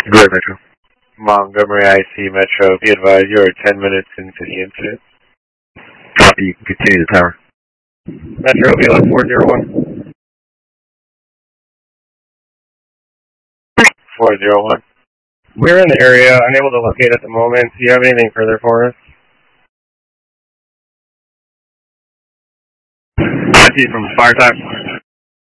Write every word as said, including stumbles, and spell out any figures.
Go ahead, Metro. Montgomery I C Metro, be advised you are ten minutes into the incident. Copy, you can continue the tower. Metro, Kilo four zero one. four zero one. We're in the area, unable to locate at the moment. Do you have anything further for us? I see from fire time.